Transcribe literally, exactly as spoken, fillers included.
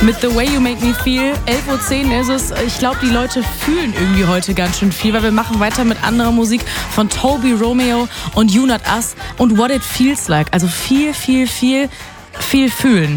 mit The Way You Make Me Feel. elf Uhr zehn ist es. Ich glaube, die Leute fühlen irgendwie heute ganz schön viel, weil wir machen weiter mit anderer Musik von Toby Romeo und You Not Us und What It Feels Like. Also viel, viel, viel, viel fühlen.